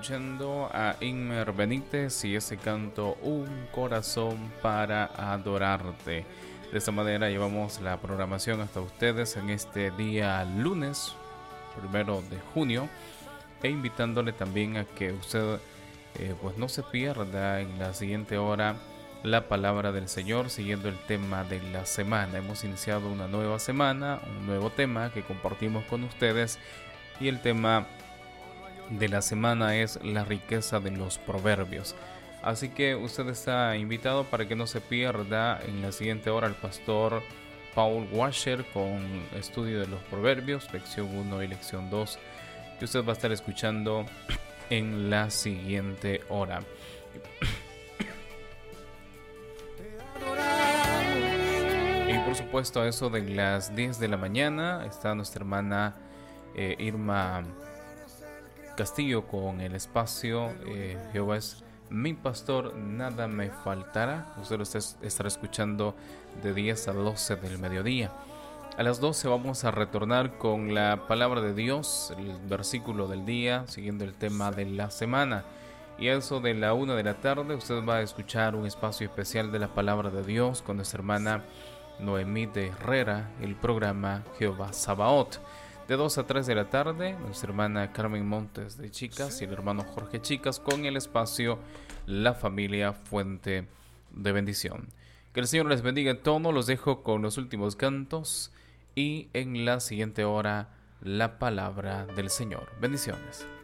escuchando a Inmer Benítez y ese canto Un corazón para adorarte. De esta manera llevamos la programación hasta ustedes en este día lunes, 1 de junio, e invitándole también a que usted pues no se pierda en la siguiente hora la palabra del Señor, siguiendo el tema de la semana. Hemos iniciado una nueva semana, un nuevo tema que compartimos con ustedes, y el tema de la semana es la riqueza de los proverbios. Así que usted está invitado para que no se pierda en la siguiente hora al pastor Paul Washer con estudio de los proverbios, lección 1 y lección 2, que usted va a estar escuchando en la siguiente hora. Y por supuesto, a eso de las 10 de la mañana está nuestra hermana Irma Castillo con el espacio Jehová es mi pastor, nada me faltará. Usted lo estará escuchando de 10 a 12 del mediodía. A las 12 vamos a retornar con la palabra de Dios, el versículo del día, siguiendo el tema de la semana. Y a eso de la 1 de la tarde usted va a escuchar un espacio especial de la palabra de Dios con nuestra hermana Noemí de Herrera, el programa Jehová Sabaoth. De 2 a 3 de la tarde, nuestra hermana Carmen Montes de Chicas y el hermano Jorge Chicas con el espacio La Familia Fuente de Bendición. Que el Señor les bendiga en todo. Los dejo con los últimos cantos y en la siguiente hora la palabra del Señor. Bendiciones.